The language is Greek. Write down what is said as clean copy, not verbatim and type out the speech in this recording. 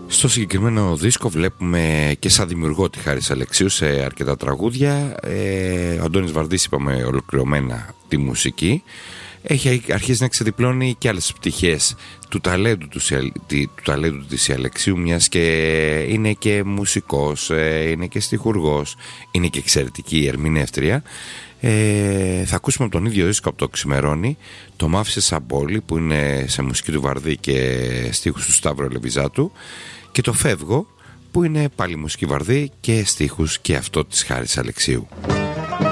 Στο συγκεκριμένο δίσκο βλέπουμε και σαν δημιουργό τη Χάρης Αλεξίου σε αρκετά τραγούδια. Ο Αντώνης Βαρδής, είπαμε ολοκληρωμένα τη μουσική. Έχει αρχίσει να ξεδιπλώνει και άλλες πτυχές του ταλέντου της Αλεξίου, μιας και είναι και μουσικός, είναι και στιχουργός, είναι και εξαιρετική ερμηνεύτρια. Θα ακούσουμε από τον ίδιο δίσκο, από το Ξημερώνει, το «Μ' άφησες σαν πόλη», που είναι σε μουσική του Βαρδί και στίχους του Σταύρου Ελεβιζάτου, και το «Φεύγω», που είναι πάλι μουσική Βαρδί και στίχους και αυτό της Χάρης Αλεξίου.